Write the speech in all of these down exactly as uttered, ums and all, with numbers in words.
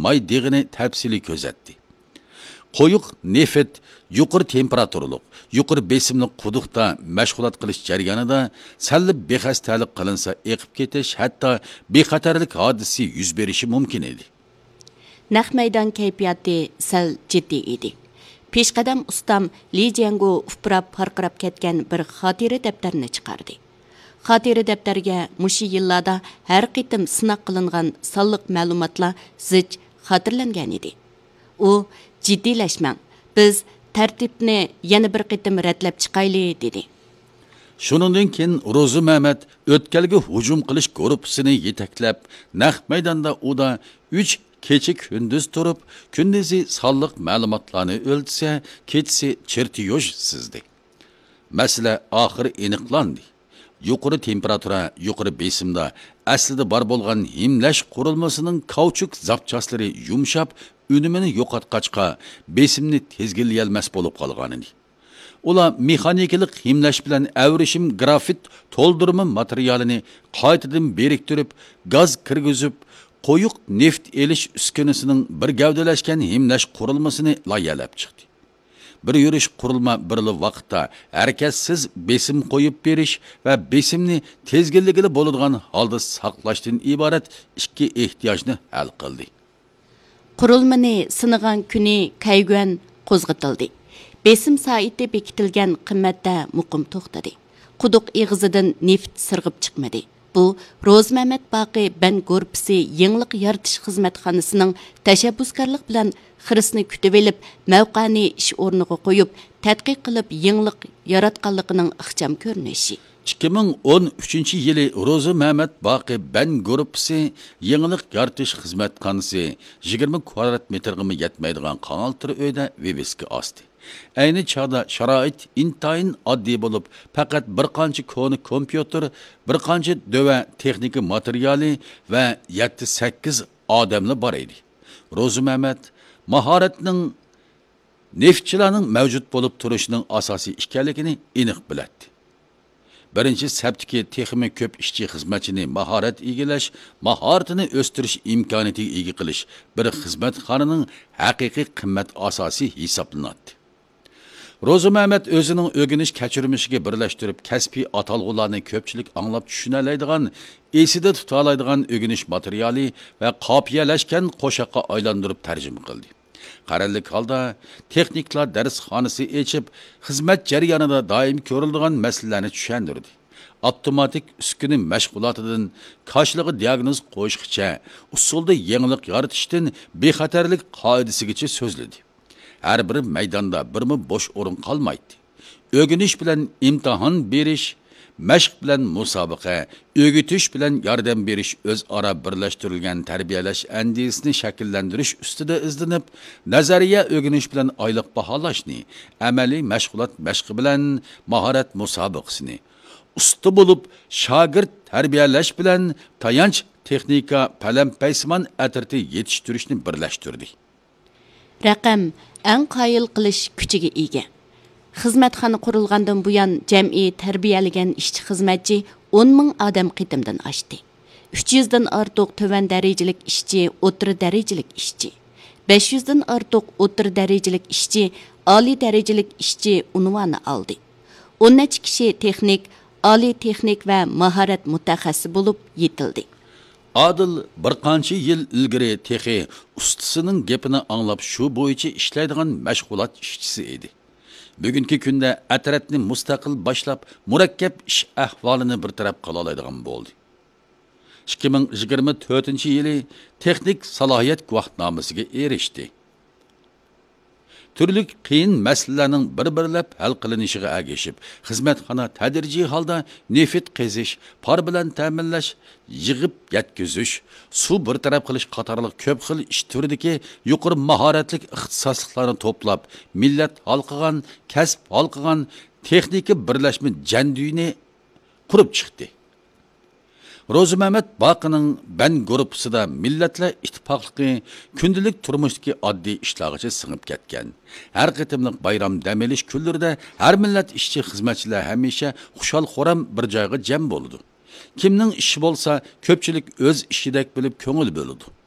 may degini təfsili közətdi. Qoyuq nefit yuqori temperaturluq, yuqori besimli quduqda mashg'ulot qilish jarayonida salli bexastalik qilinsa eqib ketish, hatto bexatarlik hodisi yuz berishi mumkin edi. Naq maydon kayfiyati sal jiddiy edi. Peshqadam ustam Li Jiangu ufrab parqirab ketgan bir xotira daftarini chiqardi. Xotira daftarga mushi yillarda har qitim sinoq qilingan sonliq ma'lumotlar zich xotirlangan edi. U jiddiylashmang, biz tartibni yana bir qitim ratlab chiqayli dedi. Shuningdan keyin Ro'zi Mehmet o'tkalga hujum qilish guruhisini yetaklab, naq maydonda uda uch kecha kunduz turib, kunduzi sonliq ma'lumotlarni o'ltsa, kechasi chertiyoj sizdi. Masala oxiri aniqlandi. Yuqori temperatura, yuqori besimda aslida bor bo'lgan himlash qurilmasining kauchuk zapchaslari yumshab, unumini yo'qotqachqa besimni tezgillayolmas bo'lib qolgan edi. Ular mexanikalik himlash bilan avrishim grafit to'ldirma materialini qaytadan beriktirib, gaz kirgizib, qo'yiq neft elish uskunasining bir gavdalashgan himlash qurilmasini loyalab chiqdi. Bir yurish qurilma birli vaqtda harakatsiz besim qo'yib berish va besimni tezginligida bo'ladigan holda saqlashdan iborat ikki ehtiyojni hal qildi. Qurilmani sinigan kuni Kayguan qo'zg'atildi. Besim soati bekitilgan qimmatda muqim to'xtadi. Quduq eg'izidan neft sirg'ib chiqmadi. Bu Ro'zi Mehmet Baqi Ben Gorpisi yangilik yaratish xizmatxonasining tashabbuskorlik bilan xirisni kutib elib, mavqani ish o'rniga qo'yib, tadqiq qilib yangilik yaratganligining ixcham ko'rinishi. ikki ming o'n uchinchi yili Ro'zi Mehmet Baqi Ben Gorpisi yangilik yaratish xizmatxonasi yigirma kvadrat metrga yetmaydigan qanaltir uyda vivesga osdi. Ayni chog'da sharoit intayin oddiy bo'lib, faqat bir qancha koni kompyuter, bir qancha dova texnika materiali va yetti sakkiz odamlar bor edi. Ro'zi Mehmet mahoratning neftchilarning mavjud bo'lib turishining asosiy ekanligini aniq biladi. Birinchi saptiki texmi ko'p ishchi xizmatchini mahorat egilash, mahoratini o'stirish imkoniyatiga ega qilish bir xizmatxonaning haqiqiy qimmat asosi hisoblanadi. Ro'zi Mehmet o'zining o'g'inish kechirmishiga birlashtirib, kasbiy atalg'ularni ko'pchilik anglab tushunoladigan, esida tutaoladigan o'g'inish materiali va qopiyalashgan qo'shiqqa aylantirib tarjima qildi. Qarorlik holda texniklar darsxonasi ochib, xizmat jarayonida doim ko'riladigan masalalarni tushuntirdi. Avtomatik uskuna mashg'ulotidan koshlig'i diagnoz qo'yishgacha, usulda yangilik yaratishdan bexatarlik qoidasigacha so'zladi. Her bir maydonda birmi boş o'rin qolmaydi. O'g'inish bilan imtihon berish, mashq bilan musobaqa, o'g'itish bilan yordam berish o'zaro birlashtirilgan tarbiyalash andisini shakllantirish ustida izlanib, nazariya o'g'inish bilan oylik baholashni, amaliy mashg'ulot mashqi bilan mahorat musobaqasini, usta bo'lib shogird tarbiyalash bilan tayanch texnika palampaysimon atirti yetishtirishni birlashtirdi. Raqam eng qoyil qilish kuchiga ega. Xizmatxona qurilgandan buyon jam'iy tarbiyalagan ishchi xizmatchi o'n ming odam qitimdan oshdi. uch yuz dan ortiq tovan darajalik ishchi, o'rta darajalik ishchi, besh yuz dan ortiq o'rta darajalik ishchi, oliy darajalik ishchi unvoni oldi. o'n necha kishi texnik, oliy texnik va mahorat mutaxassisi bo'lib yetildi. Adil bir qancha yil ilgari texi ustasının gapini anglab shu bo'yicha ishlaydigan mashg'ulot ishchisi edi. Bugungi kunda atratni mustaqil boshlab, murakkab ish ahvolini bir taraf qila oladigan bo'ldi. ikki ming yigirma to'rtinchi yili texnik salohiyat guvohnomasiga erishdi. Turli qiyin masalalarning bir-birlab hal qilinishiga ergashib, xizmatxona tadrijiy holda nefit qazish, par bilan ta'minlash, yig'ib yetkazish, suv bir taraf qilish qatorliq ko'p xil ish turidagi yuqori mahoratli ixtisosliklarni to'plab, millat halqigan, kasb halqigan texnika birlashma janduyini qurib chiqdi. Ro'zi Mehmet Baqining Ben guruhisida millatlar ittifoqligi kundalik turmushdagi oddiy ishlargacha singib ketgan. Har qitimliq bayram dam olish kunlarida har millat ishchi xizmatchilar hamisha xushal-xuram bir joyga jam bo'ladi. Kimning ishi bo'lsa, ko'pchilik o'z ishidek bilib ko'ngil bo'ladi.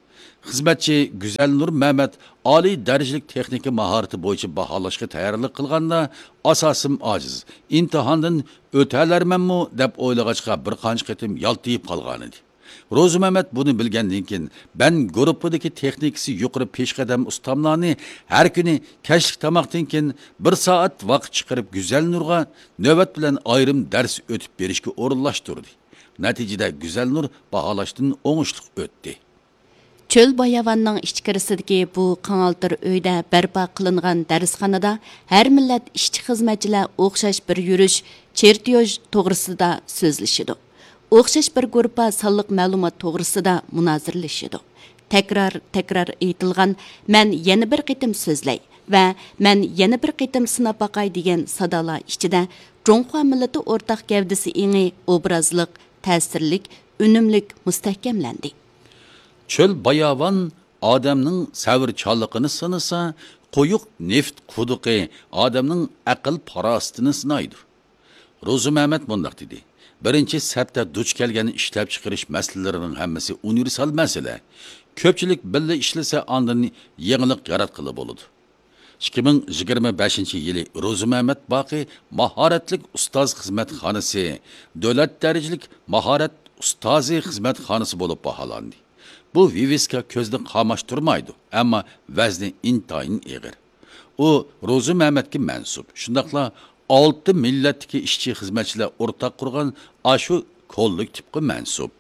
xizmatchi Güzelnur Mehmet oliy darajalik texnika mahorati bo'yicha baholashga tayyorlik qilganda asosim ojiz. Imtihondan o'talarmanmi deb o'ylag'achqa bir qancha qitim yaltiyib qolgan edi. Ro'zi Mehmet buni bilgandan keyin ben guruhidagi texnikasi yuqori peshqadam ustamlarni har kuni kashlik tamoqdan keyin bir soat vaqt chiqarib Güzelnurga navbat bilan ayrim dars o'tib berishga o'rinlashtirdi. Natijada Güzelnur baholashdan o'ngishli o'tdi. Çöl bayavanның ichkarisidagi bu qanaltır uyda barpo qilingan darsxonada har millat ishchi xizmatchilar o'xshash bir yurish, chertyoj to'g'risida so'zlashidi. O'xshash bir guruhga sonliq ma'lumot to'g'risida munozirlashidi. Takror takror aytilgan "men yana bir qitim so'zlay" va "men yana bir qitim sinab baqay" degan sadolar ichida Jonqo millati o'rtaq gavdasi еңі obrazliq, ta'sirlik, unumlik mustahkamlandi. Çöl bayavan adamның savrchanligini sinasa, qo'yiq neft quduqi adamның aql parostini sinaydi. Ro'zi Mehmet bundaq dedi. Birinchi sapda duch kelgan ishlab chiqarish masalalarining hammasi universal masala. Ko'pchilik birga ishlasa ondan yangilik yaratqili bo'ladi. ikki ming yigirma beshinchi yili Ro'zi Mehmet Baqi mahoratlik ustoz xizmatxonasi, davlat darajalik mahorat ustozi xizmatxonasi bo'lib baholandi. Bu viviska ko'zni qamashtirmaydi, ammo vazni intayin ig'ir. U Ro'zi Mehmetga mansub. Shundaqla olti millatdagi ishchi xizmatchilar o'rtaq qurgan ashu kollektivga mansub.